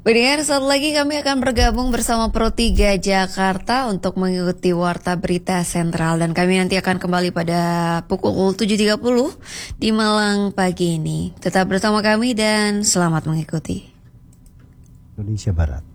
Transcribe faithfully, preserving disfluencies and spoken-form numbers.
Pendengar, satu lagi kami akan bergabung bersama Pro tiga Jakarta untuk mengikuti Warta Berita Sentral. Dan kami nanti akan kembali pada pukul tujuh tiga puluh di Malang pagi ini. Tetap bersama kami dan selamat mengikuti. Indonesia Barat.